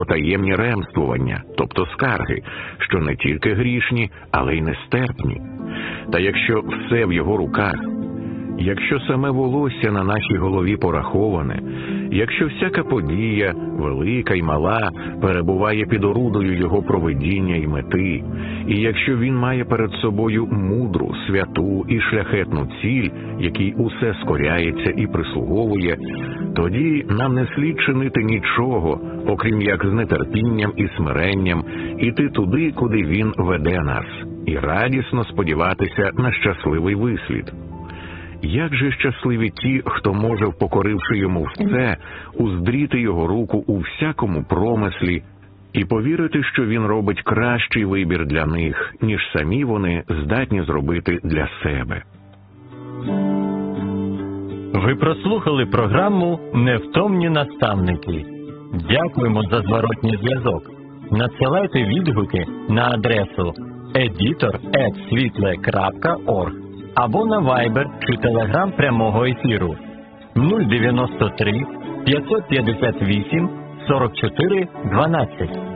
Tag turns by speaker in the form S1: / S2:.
S1: потаємні ремствування, тобто скарги, що не тільки грішні, але й нестерпні. Та якщо все в його руках, якщо саме волосся на нашій голові пораховане, якщо всяка подія, велика й мала, перебуває під орудою його провидіння й мети, і якщо він має перед собою мудру, святу і шляхетну ціль, якій усе скоряється і прислуговує, тоді нам не слід чинити нічого, окрім як з нетерпінням і смиренням іти туди, куди він веде нас, і радісно сподіватися на щасливий вислід. Як же щасливі ті, хто може, впокоривши йому все, уздріти його руку у всякому промислі і повірити, що він робить кращий вибір для них, ніж самі вони здатні зробити для себе.
S2: Ви прослухали програму «Невтомні наставники». Дякуємо за зворотній зв'язок. Надсилайте відгуки на адресу editor@svitle.org або на Viber чи Telegram прямого ефіру 093 558 44 12.